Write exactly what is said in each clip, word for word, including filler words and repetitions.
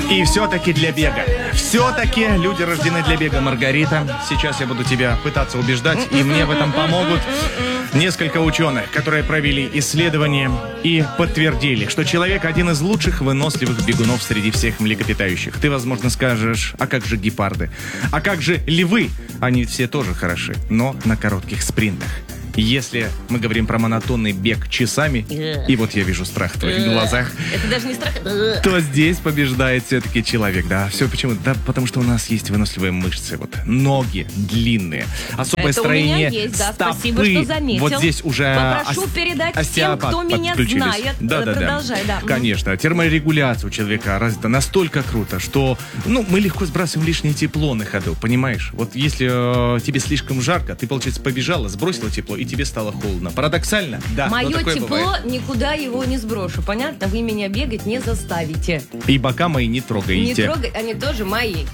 И все-таки для бега. Все-таки люди рождены для бега, Маргарита. Сейчас я буду тебя пытаться убеждать, и мне в этом помогут несколько ученых, которые провели исследования и подтвердили, что человек один из лучших выносливых бегунов среди всех млекопитающих. Ты, возможно, скажешь, а как же гепарды? А как же львы? Они все тоже хороши, но на коротких спринтах. Если мы говорим про монотонный бег часами, и вот я вижу страх в твоих глазах, это даже не страх, то здесь побеждает все-таки человек, да. Все почему? Да, потому что у нас есть выносливые мышцы, вот ноги длинные, особое это строение у меня есть, да, стопы. спасибо, что заметил. Вот здесь уже попрошу ос- передать остеопат всем, кто меня подключились. знает. Да, да, Продолжай, да. да. Конечно, терморегуляция у человека развита настолько круто, что, ну, мы легко сбрасываем лишнее тепло на ходу, понимаешь? Вот если э, тебе слишком жарко, ты, получается, побежала, сбросила тепло, и тебе стало холодно. Парадоксально? Да. Мое такое тепло, бывает. никуда его не сброшу. Понятно? Вы меня бегать не заставите. И бока мои не трогаете. Не трогай, они тоже мои.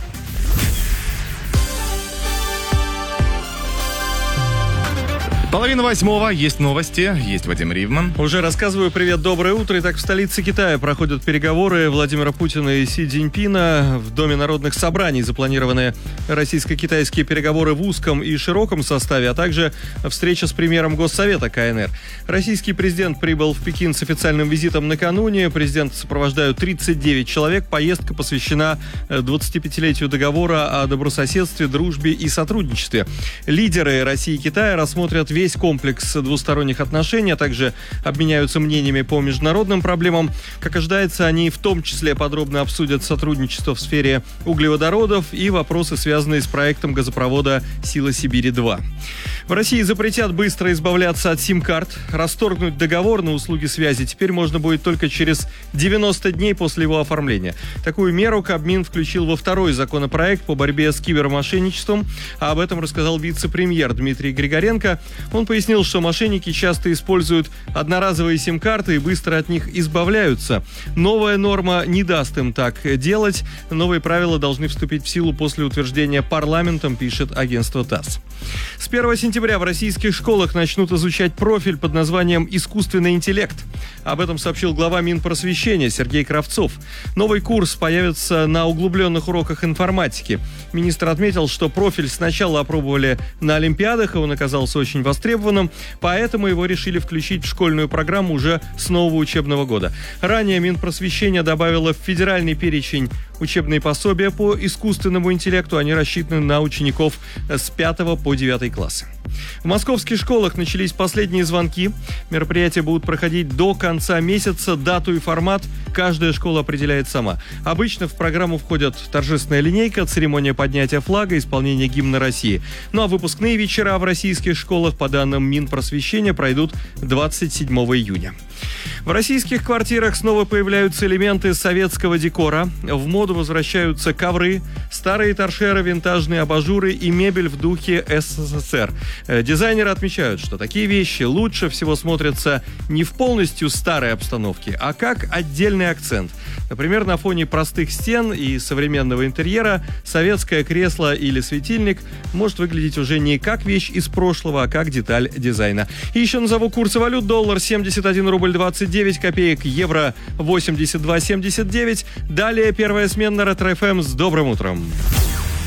Половина восьмого, есть новости, есть Вадим Ривман. Уже рассказываю. Привет, доброе утро. Итак, в столице Китая проходят переговоры Владимира Путина и Си Цзиньпина. В Доме народных собраний запланированы российско-китайские переговоры в узком и широком составе, а также встреча с премьером Госсовета ка эн эр. Российский президент прибыл в Пекин с официальным визитом накануне. Президента сопровождают тридцать девять человек. Поездка посвящена двадцатипятилетию договора о добрососедстве, дружбе и сотрудничестве. Лидеры России и Китая рассмотрят весь комплекс двусторонних отношений, а также обменяются мнениями по международным проблемам. Как ожидается, они в том числе подробно обсудят сотрудничество в сфере углеводородов и вопросы, связанные с проектом газопровода «Сила Сибири-два». В России запретят быстро избавляться от сим-карт. Расторгнуть договор на услуги связи теперь можно будет только через девяносто дней после его оформления. Такую меру Кабмин включил во второй законопроект по борьбе с кибермошенничеством. А об этом рассказал вице-премьер Дмитрий Григоренко. Он пояснил, что мошенники часто используют одноразовые сим-карты и быстро от них избавляются. Новая норма не даст им так делать. Новые правила должны вступить в силу после утверждения парламентом, пишет агентство ТАСС. С первого сентября в российских школах начнут изучать профиль под названием «Искусственный интеллект». Об этом сообщил глава Минпросвещения Сергей Кравцов. Новый курс появится на углубленных уроках информатики. Министр отметил, что профиль сначала опробовали на олимпиадах, и он оказался очень востребованным, поэтому его решили включить в школьную программу уже с нового учебного года. Ранее Минпросвещение добавило в федеральный перечень учебные пособия по искусственному интеллекту. Они рассчитаны на учеников с пятого по девятый классы. В московских школах начались последние звонки. Мероприятия будут проходить до конца месяца. Дату и формат каждая школа определяет сама. Обычно в программу входят торжественная линейка, церемония поднятия флага, исполнение гимна России. Ну а выпускные вечера в российских школах, по данным Минпросвещения, пройдут двадцать седьмого июня. В российских квартирах снова появляются элементы советского декора. В моду возвращаются ковры, старые торшеры, винтажные абажуры и мебель в духе эс эс эс эр. Дизайнеры отмечают, что такие вещи лучше всего смотрятся не в полностью старой обстановке, а как отдельный акцент. Например, на фоне простых стен и современного интерьера советское кресло или светильник может выглядеть уже не как вещь из прошлого, а как деталь дизайна. И еще назову курсы валют. Доллар семьдесят один рубль двадцать девять копеек, евро восемьдесят два семьдесят девять. Далее первая смена Ретро эф эм с добрым утром.